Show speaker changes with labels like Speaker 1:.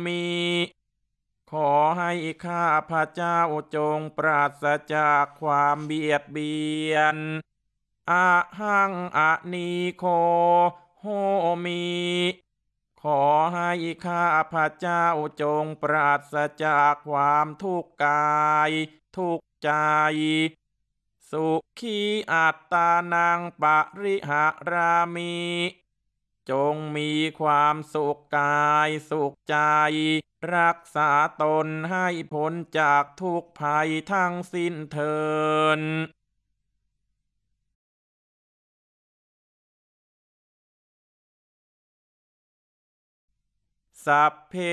Speaker 1: มีขอให้ข้าพระเจ้าจงปราศจากความเบียดเบียนอะหังอะนีโคโหมีขอให้ข้าพระเจ้าจงปราศจากความทุกข์กายทุกข์ใจสุขีอัตตานังปริหารามิจงมีความสุขกายสุขใจรักษาตนให้พ้นจากทุกภัยทั้งสิ้นเถิดสัพเพ